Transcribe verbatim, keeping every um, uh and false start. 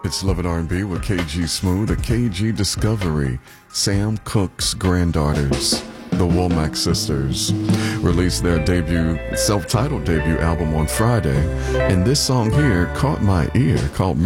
It's Love and R and B with K G Smooth, a K G Discovery. Sam Cooke's granddaughters, the Womack sisters, released their debut, self-titled debut album on Friday. And this song here caught my ear, called